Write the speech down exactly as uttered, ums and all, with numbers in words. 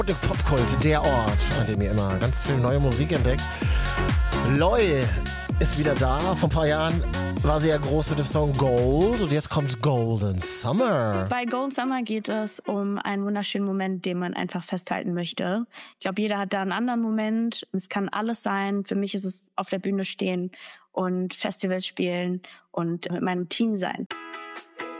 Der Popkult, der Ort, an dem ihr immer ganz viel neue Musik entdeckt. Loi ist wieder da. Vor ein paar Jahren war sie ja groß mit dem Song Gold und jetzt kommt Golden Summer. Bei Golden Summer geht es um einen wunderschönen Moment, den man einfach festhalten möchte. Ich glaube, jeder hat da einen anderen Moment. Es kann alles sein. Für mich ist es auf der Bühne stehen und Festivals spielen und mit meinem Team sein.